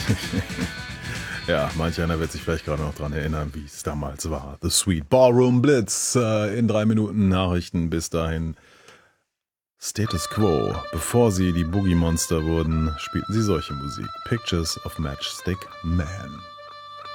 Ja, manch einer wird sich vielleicht gerade noch dran erinnern, wie es damals war. The Sweet Ballroom Blitz in 3 Minuten Nachrichten. Bis dahin Status Quo. Bevor sie die Boogie Monster wurden, spielten sie solche Musik. Pictures of Matchstick Man.